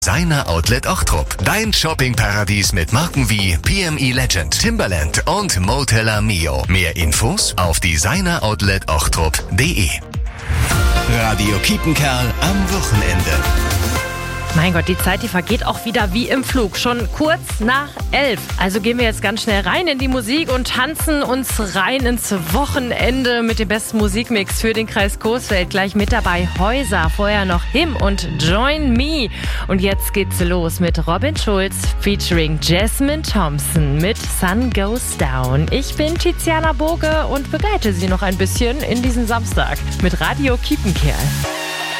Designer Outlet Ochtrup. Dein Shoppingparadies mit Marken wie PME Legend, Timberland und Motella Mio. Mehr Infos auf designeroutletOchtrup.de. Radio Kiepenkerl am Wochenende. Mein Gott, die Zeit, die vergeht auch wieder wie im Flug. Schon kurz nach 11. Also gehen wir jetzt ganz schnell rein in die Musik und tanzen uns rein ins Wochenende mit dem besten Musikmix für den Kreis Coesfeld. Gleich mit dabei Häuser, vorher noch Him und Join Me. Und jetzt geht's los mit Robin Schulz featuring Jasmine Thompson mit Sun Goes Down. Ich bin Tiziana Boge und begleite Sie noch ein bisschen in diesen Samstag mit Radio Kiepenkerl.